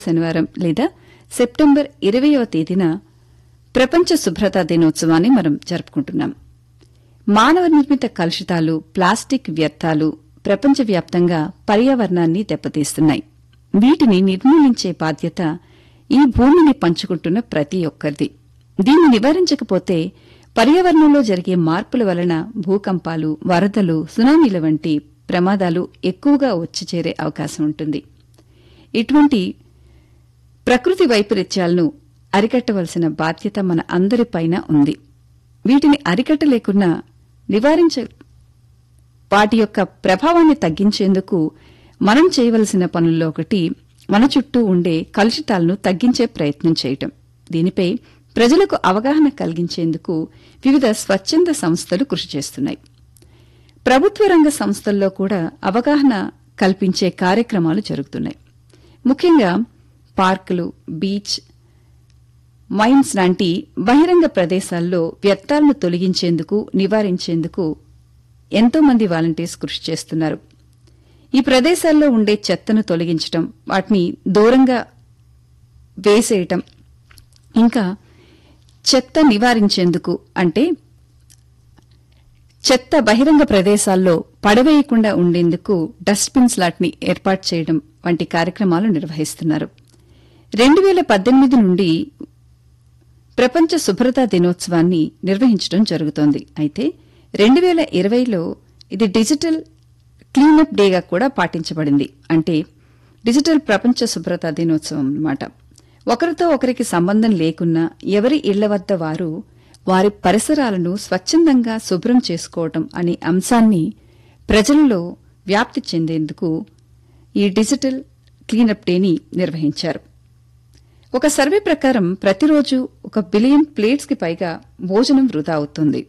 శనివారం లేదా సెప్టెంబర్ 20వ తేదీన ప్రపంచ శుభ్రతా దినోత్సవాన్ని మనం జరుపుకుంటున్నాం. మానవ నిర్మిత కలుషితాలు, ప్లాస్టిక్ వ్యర్థాలు ప్రపంచవ్యాప్తంగా పర్యావరణాన్ని దెబ్బతీస్తున్నాయి. వీటిని నిర్మూలించే బాధ్యత ఈ భూమిని పంచుకుంటున్న ప్రతి ఒక్కరిది. దీన్ని నివారించకపోతే పర్యావరణంలో జరిగే మార్పుల వలన భూకంపాలు, వరదలు, సునామీల వంటి ప్రమాదాలు ఎక్కువగా వచ్చి చేరే అవకాశం ఉంటుంది. ఇటువంటి ప్రకృతి వైపరీత్యాలను అరికట్టవలసిన బాధ్యత మన అందరిపైన ఉంది. వీటిని అరికట్టలేకున్నా వాటి యొక్క ప్రభావాన్ని తగ్గించేందుకు మనం చేయవలసిన పనుల్లో ఒకటి మన చుట్టూ ఉండే కలుషితాలను తగ్గించే ప్రయత్నం చేయటం. దీనిపై ప్రజలకు అవగాహన కలిగించేందుకు వివిధ స్వచ్ఛంద సంస్థలు కృషి చేస్తున్నాయి. ప్రభుత్వ రంగ సంస్థల్లో కూడా అవగాహన కల్పించే కార్యక్రమాలు జరుగుతున్నాయి. ముఖ్యంగా పార్కులు, బీచ్, మైన్స్ లాంటి బహిరంగ ప్రదేశాల్లో వ్యర్థాలను తొలగించేందుకు, నివారించేందుకు ఎంతో మంది వాలంటీర్స్ కృషి చేస్తున్నారు. ఈ ప్రదేశాల్లో ఉండే చెత్తను తొలగించడం, వాటిని దూరంగా వేసేయటం, ఇంకా చెత్త నివారించేందుకు అంటే చెత్త బహిరంగ ప్రదేశాల్లో పడవేయకుండా ఉండేందుకు డస్ట్బిన్స్ లాంటిని ఏర్పాటు చేయడం వంటి కార్యక్రమాలు నిర్వహిస్తున్నారు. 2018 నుండి ప్రపంచ శుభ్రతా దినోత్సవాన్ని నిర్వహించడం జరుగుతోంది. అయితే 2020లో ఇది డిజిటల్ క్లీనప్ డేగా కూడా పాటించబడింది. అంటే డిజిటల్ ప్రపంచ శుభ్రతా దినోత్సవం అన్నమాట. ఒకరితో ఒకరికి సంబంధం లేకున్నా ఎవరి ఇళ్ల వద్ద వారు వారి పరిసరాలను స్వచ్ఛందంగా శుభ్రం చేసుకోవటం అనే అంశాన్ని ప్రజలలో వ్యాప్తి చెందేందుకు ఈ డిజిటల్ క్లీనప్ డేని నిర్వహించారు. ఒక సర్వే ప్రకారం ప్రతిరోజు 1 బిలియన్ ప్లేట్స్కి పైగా భోజనం వృధా అవుతుంది.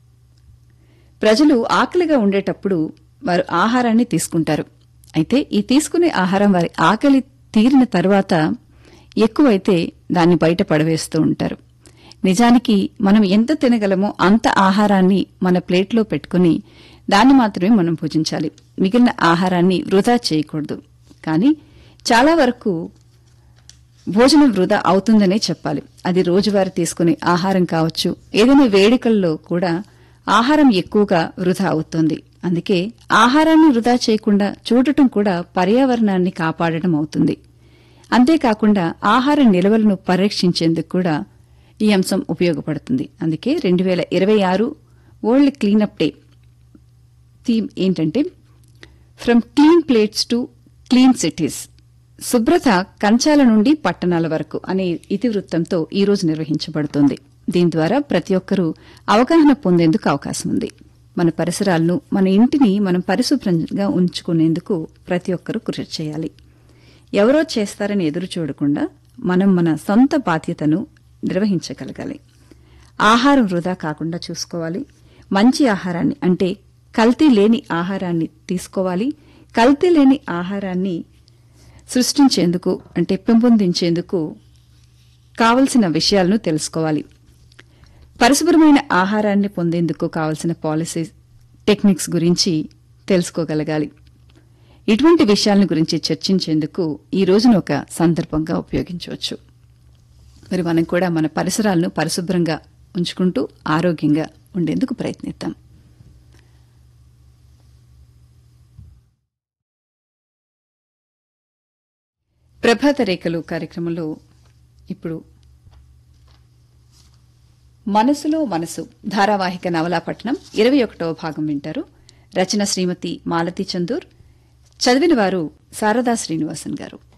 ప్రజలు ఆకలిగా ఉండేటప్పుడు వారు ఆహారాన్ని తీసుకుంటారు. అయితే ఈ తీసుకునే ఆహారం వారి ఆకలి తీరిన తర్వాత ఎక్కువైతే దాన్ని బయట పడవేస్తూ ఉంటారు. నిజానికి మనం ఎంత తినగలమో అంత ఆహారాన్ని మన ప్లేట్లో పెట్టుకుని దాన్ని మాత్రమే మనం భుజించాలి. మిగిలిన ఆహారాన్ని వృధా చేయకూడదు. కానీ చాలా వరకు భోజనం వృధా అవుతుందనే చెప్పాలి. అది రోజువారీ తీసుకునే ఆహారం కావచ్చు, ఏదైనా వేడుకల్లో కూడా ఆహారం ఎక్కువగా వృధా అవుతుంది. అందుకే ఆహారాన్ని వృధా చేయకుండా చూడటం కూడా పర్యావరణాన్ని కాపాడటం అవుతుంది. అంతేకాకుండా ఆహార నిల్వలను పరీక్షించేందుకు కూడా ఈ అంశం ఉపయోగపడుతుంది. అందుకే 2026 వరల్డ్ క్లీనప్ డే థీమ్ ఏంటంటే from clean plates to clean cities, శుభ్రత కంచాల నుండి పట్టణాల వరకు అనే ఇతివృత్తంతో ఈ రోజు నిర్వహించబడుతోంది. దీని ద్వారా ప్రతి ఒక్కరూ అవగాహన పొందేందుకు అవకాశం ఉంది. మన పరిసరాలను, మన ఇంటిని మనం పరిశుభ్రంగా ఉంచుకునేందుకు ప్రతి ఒక్కరూ కృషి చేయాలి. ఎవరో చేస్తారని ఎదురు చూడకుండా మనం మన సొంత బాధ్యతను నిర్వహించగలగాలి. ఆహారం వృధా కాకుండా చూసుకోవాలి. మంచి ఆహారాన్ని అంటే కల్తీ లేని ఆహారాన్ని తీసుకోవాలి. కల్తీ లేని ఆహారాన్ని సృష్టించేందుకు అంటే పెంపొందించేందుకు కావలసిన విషయాలను తెలుసుకోవాలి. పరిశుభ్రమైన ఆహారాన్ని పొందేందుకు కావలసిన పాలసీస్, టెక్నిక్స్ గురించి తెలుసుకోగలగాలి. ఇటువంటి విషయాల గురించి చర్చించేందుకు ఈ రోజును ఒక సందర్భంగా ఉపయోగించవచ్చు. మరి మనం కూడా మన పరిసరాలను పరిశుభ్రంగా ఉంచుకుంటూ ఆరోగ్యంగా ఉండేందుకు ప్రయత్నిద్దాం. ప్రభాత రేఖలు కార్యక్రమంలో ఇప్పుడు మనసులో మనసు ధారావాహిక నవలా పఠనం 21వ భాగం వింటారు. రచన శ్రీమతి మాలతి చందూర్, చదివిన వారు శారదా శ్రీనివాసన్ గారు.